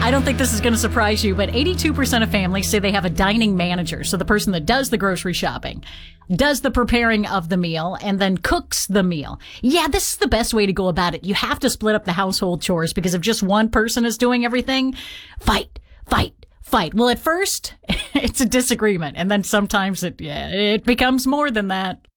I don't think this is going to surprise you, but 82% of families say they have a dining manager. So the person that does the grocery shopping, does the preparing of the meal, and then cooks the meal. Yeah, this is the best way to go about it. You have to split up the household chores, because if just one person is doing everything, fight. Well, at first, it's a disagreement, and then sometimes it becomes more than that.